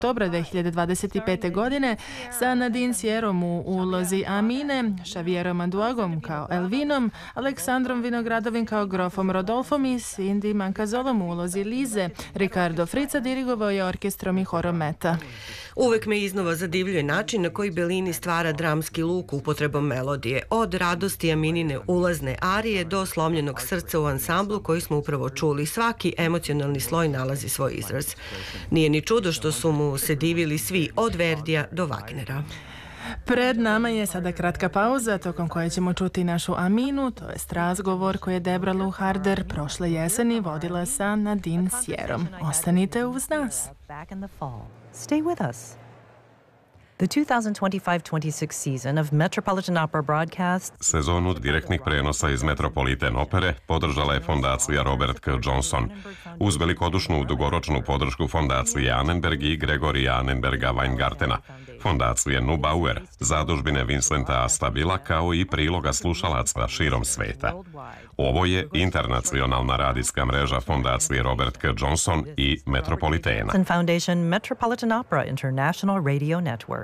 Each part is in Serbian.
oktobra 2025. godine sa Nadine Sierrom u ulozi Amine, Xavierom Anduagom kao Elvinom, Aleksandrom Vinogradovim kao grofom Rodolfom i Cindy Mancazolom u ulozi Lize. Ricardo Frica dirigovao je orkestrom i horom Meta. Uvek me iznova zadivljuje način na koji Bellini stvara dramski luk upotrebom melodije, od radosti Aminine ulazne arije do slomljenog srca u ansamblu koji smo upravo čuli. Svaki emocionalni sloj nalazi svoj izraz. Nije ni čudo što su mu se divili svi, od Verdija do Wagnera. Pred nama je sada kratka pauza tokom koje ćemo čuti našu Aminu, to jest razgovor koji je Debra Lou Harder prošle jeseni vodila sa Nadine Sierrom. Ostanite uz nas. Stay with us. The 2025-26 season of Metropolitan Opera broadcasts. Sezonu direktnih prenosa iz Metropolitan opere podržala je fondacija Robert K. Johnson. Uz velikodušnu dugoročnu podršku fondacije Annenberg i Gregorija Annenberga Weingartena, fondacije Neubauer, zadužbine Vincenta Stabila kao i priloga slušalaca širom sveta. Ovo je internacionalna radijska mreža fondacije Robert K. Johnson i Metropolitana. Foundation Metropolitan Opera International Radio Network.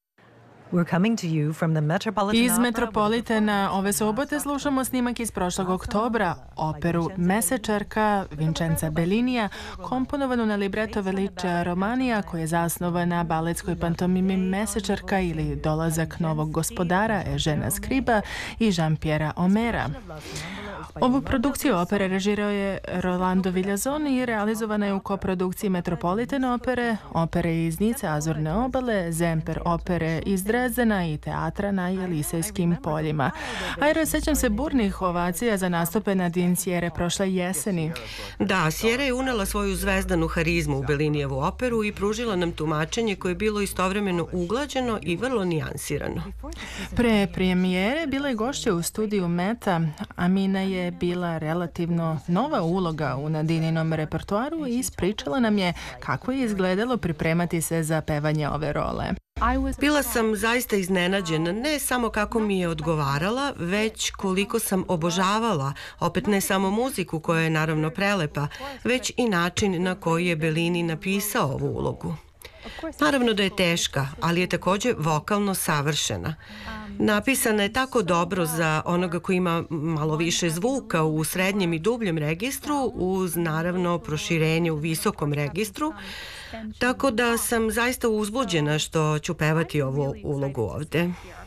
Iz Metropolitana ove subote slušamo snimak iz prošlog oktobra, operu Mesečarka Vincenza Bellinija, komponovanu na libreto Veliča Romanija, koja je zasnovana na baletskoj pantomimi Mesečarka ili Dolazak novog gospodara Eugena Scriba i Jean-Pierre Omera. Ovu produkciju opere režirao je Rolando Villazon i realizovana je u koprodukciji Metropolitan opere, opere iz Nice, Azurne obale, Zemper opere iz Drezdena i teatra na Jelisejskim poljima. Ajro, sećam se burnih ovacija za nastupe Nadine Sierre prošle jeseni. Da, Sierra je unela svoju zvezdanu harizmu u Bellinijevu operu i pružila nam tumačenje koje je bilo istovremeno uglađeno i vrlo nijansirano. Pre premijere bila je gošća u studiju Meta. Amina je bila relativno nova uloga u Nadininom repertoaru i ispričala nam je kako je izgledalo pripremati se za pevanje ove role. Bila sam zaista iznenađena, ne samo kako mi je odgovarala, već koliko sam obožavala, opet ne samo muziku koja je naravno prelepa, već i način na koji je Bellini napisao ovu ulogu. Naravno da je teška, ali je također vokalno savršena. Napisana je tako dobro za onoga koji ima malo više zvuka u srednjem i dubljem registru, uz naravno proširenje u visokom registru, tako da sam zaista uzbuđena što ću pevati ovu ulogu ovde.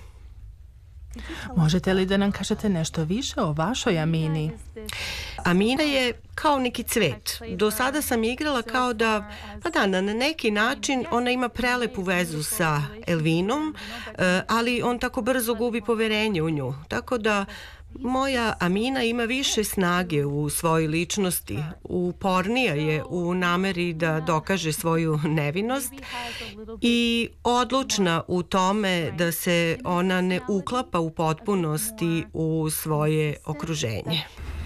Možete li da nam kažete nešto više o vašoj Amini? Amina je kao neki cvet. Do sada sam igrala kao da, na neki način ona ima prelepu vezu sa Elvinom, ali on tako brzo gubi poverenje u nju. Tako da moja Amina ima više snage u svojoj ličnosti, upornija je u nameri da dokaže svoju nevinost i odlučna u tome da se ona ne uklapa u potpunosti u svoje okruženje.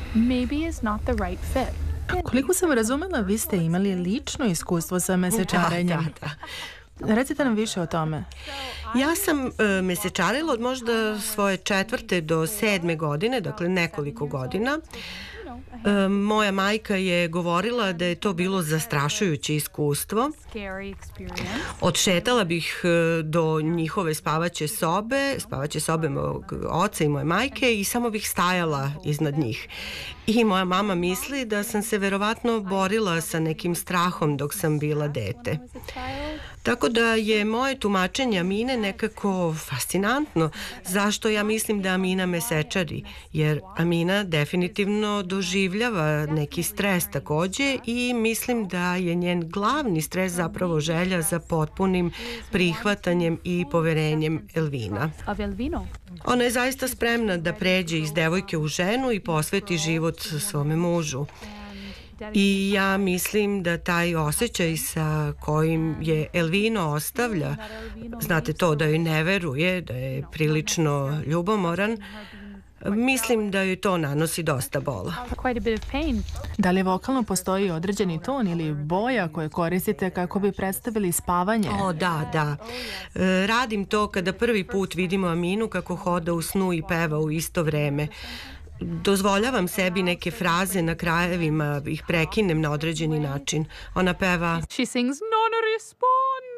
Koliko sam razumela, vi ste imali lično iskustvo sa mesečarenjem. Da. Recite nam više o tome. Ja sam mesečarila od možda svoje 4. do 7. godine, dakle nekoliko godina. Moja majka je govorila da je to bilo zastrašujuće iskustvo. Odšetala bih do njihove spavaće sobe mog oca i moje majke i samo bih stajala iznad njih. I moja mama misli da sam se verovatno borila sa nekim strahom dok sam bila dete. Tako da je moje tumačenje Amine nekako fascinantno. Zašto ja mislim da Amina mesečari? Jer Amina definitivno doživljava neki stres takođe i mislim da je njen glavni stres zapravo želja za potpunim prihvatanjem i poverenjem Elvina. Ona je zaista spremna da pređe iz devojke u ženu i posveti život svome mužu. I ja mislim da taj osjećaj sa kojim je Elvino ostavlja, znate to da joj ne veruje, da je prilično ljubomoran, mislim da joj to nanosi dosta bola. Da li vokalno postoji određeni ton ili boja koje koristite kako bi predstavili spavanje? Da. Radim to kada prvi put vidimo Aminu kako hoda u snu i peva u isto vreme. Dozvoljavam sebi neke fraze na krajevima, ih prekinem na određeni način. Ona peva: She sings non rispondo.